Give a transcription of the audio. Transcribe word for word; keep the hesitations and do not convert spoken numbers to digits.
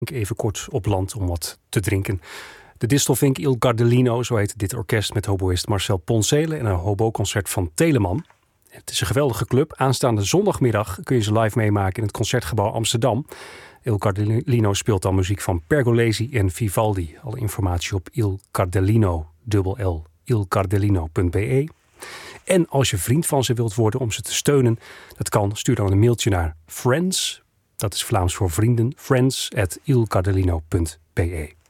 even kort op land om wat te drinken. De Distelvink Il Gardellino, zo heet dit orkest met hoboïst Marcel Poncele en een hobo-concert van Telemann. Het is een geweldige club. Aanstaande zondagmiddag kun je ze live meemaken in het Concertgebouw Amsterdam. Il Gardellino speelt dan muziek van Pergolesi en Vivaldi. Alle informatie op Il Gardellino, dubbel L, il gardellino punt b e. En als je vriend van ze wilt worden om ze te steunen, dat kan. Stuur dan een mailtje naar friends, dat is Vlaams voor vrienden, friends at il gardellino punt b e.